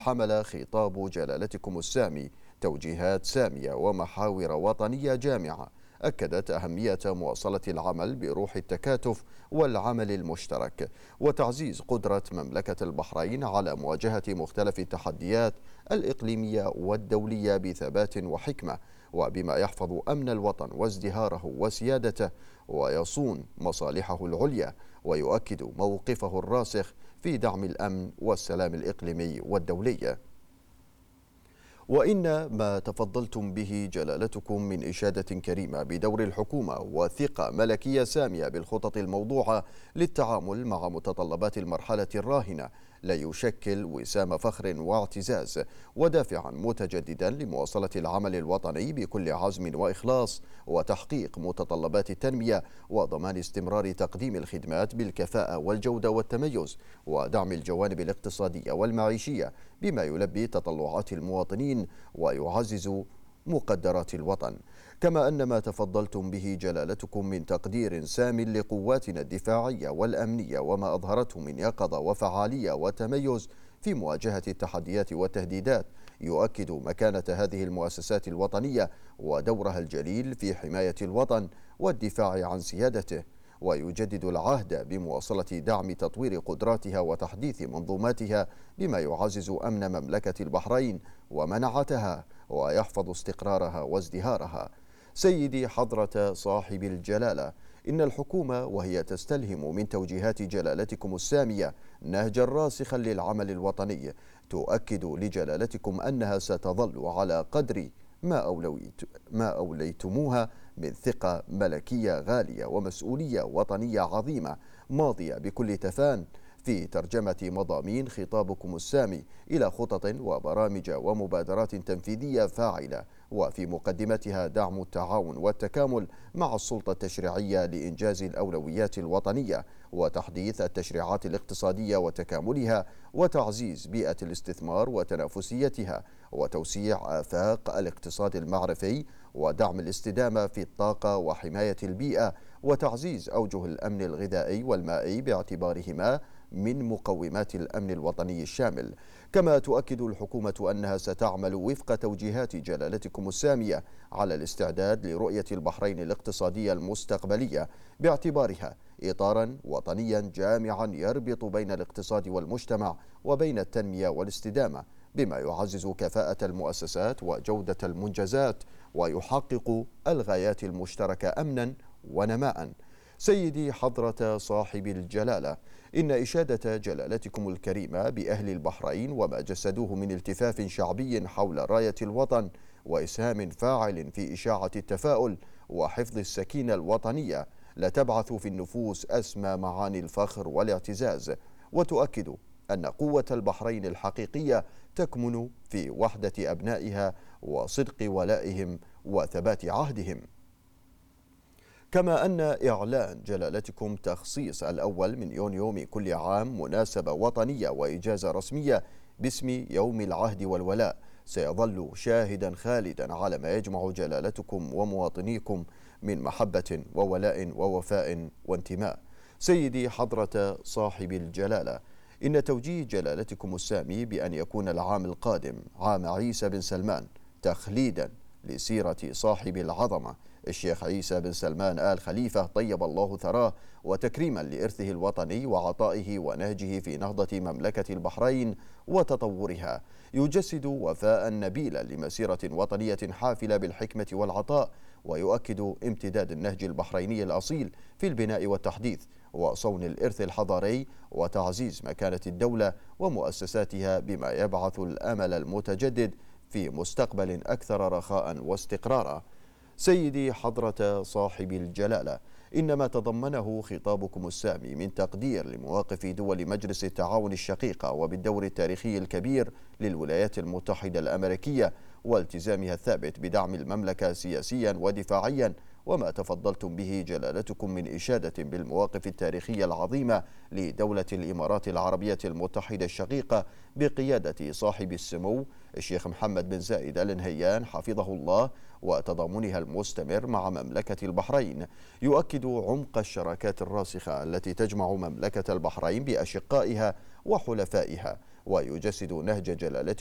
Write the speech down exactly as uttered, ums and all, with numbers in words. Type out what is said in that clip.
حمل خطاب جلالتكم السامي توجيهات سامية ومحاور وطنية جامعة أكدت أهمية مواصلة العمل بروح التكاتف والعمل المشترك وتعزيز قدرة مملكة البحرين على مواجهة مختلف التحديات الإقليمية والدولية بثبات وحكمة، وبما يحفظ أمن الوطن وازدهاره وسيادته ويصون مصالحه العليا، ويؤكد موقفه الراسخ في دعم الأمن والسلام الإقليمي والدولي. وإن ما تفضلتم به جلالتكم من إشادة كريمة بدور الحكومة وثقة ملكية سامية بالخطط الموضوعة للتعامل مع متطلبات المرحلة الراهنة لا يشكل وسام فخر واعتزاز ودافعا متجددا لمواصلة العمل الوطني بكل عزم وإخلاص وتحقيق متطلبات التنمية وضمان استمرار تقديم الخدمات بالكفاءة والجودة والتميز ودعم الجوانب الاقتصادية والمعيشية بما يلبي تطلعات المواطنين ويعزز مقدرات الوطن. كما أن ما تفضلتم به جلالتكم من تقدير سام لقواتنا الدفاعية والأمنية وما أظهرته من يقظة وفعالية وتميز في مواجهة التحديات والتهديدات يؤكد مكانة هذه المؤسسات الوطنية ودورها الجليل في حماية الوطن والدفاع عن سيادته، ويجدد العهد بمواصلة دعم تطوير قدراتها وتحديث منظوماتها بما يعزز أمن مملكة البحرين ومنعتها ويحفظ استقرارها وازدهارها. سيدي حضرة صاحب الجلالة، إن الحكومة وهي تستلهم من توجيهات جلالتكم السامية نهجا راسخا للعمل الوطني تؤكد لجلالتكم أنها ستظل على قدر ما أوليت ما أوليتموها من ثقة ملكية غالية ومسؤولية وطنية عظيمة ماضية بكل تفان في ترجمة مضامين خطابكم السامي إلى خطط وبرامج ومبادرات تنفيذية فاعلة، وفي مقدمتها دعم التعاون والتكامل مع السلطة التشريعية لإنجاز الأولويات الوطنية وتحديث التشريعات الاقتصادية وتكاملها وتعزيز بيئة الاستثمار وتنافسيتها وتوسيع آفاق الاقتصاد المعرفي ودعم الاستدامة في الطاقة وحماية البيئة وتعزيز أوجه الأمن الغذائي والمائي باعتبارهما من مقومات الأمن الوطني الشامل. كما تؤكد الحكومة أنها ستعمل وفق توجيهات جلالتكم السامية على الاستعداد لرؤية البحرين الاقتصادية المستقبلية باعتبارها إطارا وطنيا جامعا يربط بين الاقتصاد والمجتمع وبين التنمية والاستدامة بما يعزز كفاءة المؤسسات وجودة المنجزات ويحقق الغايات المشتركة أمنا ونماء. سيدي حضرة صاحب الجلالة، إن إشادة جلالتكم الكريمة بأهل البحرين وما جسدوه من التفاف شعبي حول راية الوطن وإسهام فاعل في إشاعة التفاؤل وحفظ السكينة الوطنية لتبعث في النفوس أسمى معاني الفخر والاعتزاز، وتؤكد أن قوة البحرين الحقيقية تكمن في وحدة أبنائها وصدق ولائهم وثبات عهدهم. كما أن إعلان جلالتكم تخصيص الأول من يونيو من كل عام مناسبة وطنية وإجازة رسمية باسم يوم العهد والولاء سيظل شاهدا خالدا على ما يجمع جلالتكم ومواطنيكم من محبة وولاء ووفاء وانتماء. سيدي حضرة صاحب الجلالة، إن توجيه جلالتكم السامي بأن يكون العام القادم عام عيسى بن سلمان تخليدا لسيرة صاحب العظمة الشيخ عيسى بن سلمان آل خليفة طيب الله ثراه وتكريما لإرثه الوطني وعطائه ونهجه في نهضة مملكة البحرين وتطورها، يجسد وفاء نبيلا لمسيرة وطنية حافلة بالحكمة والعطاء، ويؤكد امتداد النهج البحريني الأصيل في البناء والتحديث وصون الإرث الحضاري وتعزيز مكانة الدولة ومؤسساتها بما يبعث الأمل المتجدد في مستقبل أكثر رخاء واستقرارا. سيدي حضرة صاحب الجلالة، إن ما تضمنه خطابكم السامي من تقدير لمواقف دول مجلس التعاون الشقيقة وبالدور التاريخي الكبير للولايات المتحدة الأمريكية والتزامها الثابت بدعم المملكة سياسيا ودفاعيا، وما تفضلتم به جلالتكم من إشادة بالمواقف التاريخية العظيمة لدولة الإمارات العربية المتحدة الشقيقة بقيادة صاحب السمو الشيخ محمد بن زايد آل نهيان حفظه الله وتضامنها المستمر مع مملكة البحرين، يؤكد عمق الشراكات الراسخة التي تجمع مملكة البحرين بأشقائها وحلفائها ويجسد نهج جلالته